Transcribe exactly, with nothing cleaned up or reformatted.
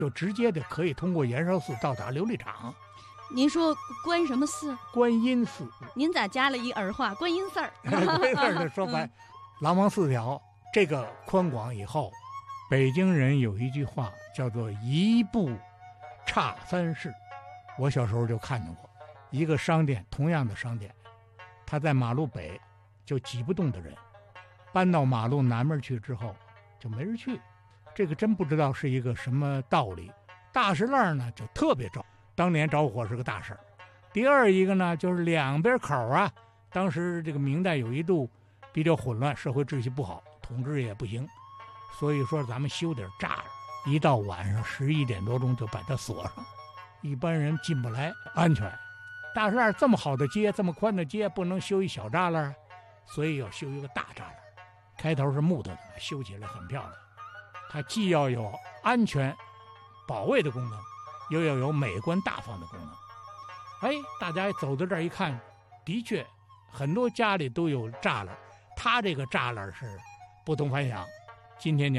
就直接的可以通过延寿寺到达琉璃厂。 您说关什么寺？ 观音寺。 您咋加了一儿化观音寺儿？ 观音寺儿的说白，廊坊四条这个宽广以后，北京人有一句话叫做一步差三世。我小时候就看见过一个商店，同样的商店，他在马路北就挤不动的人，搬到马路南面去之后就没人去。这个真不知道是一个什么道理。大石烂呢就特别着，当年着火是个大事儿。第二一个呢，就是两边口啊，当时这个明代有一度比较混乱，社会秩序不好，统治也不行，所以说咱们修点栅栏，一到晚上十一点多钟就把它锁上，一般人进不来，安全。大石烂这么好的街，这么宽的街，不能修一小栅栏，所以要修一个大栅栏。开头是木头的，修起来很漂亮。它既要有安全保卫的功能，又要有美观大方的功能。哎，大家走到这儿一看，的确很多家里都有栅栏，它这个栅栏是不同凡响。今天讲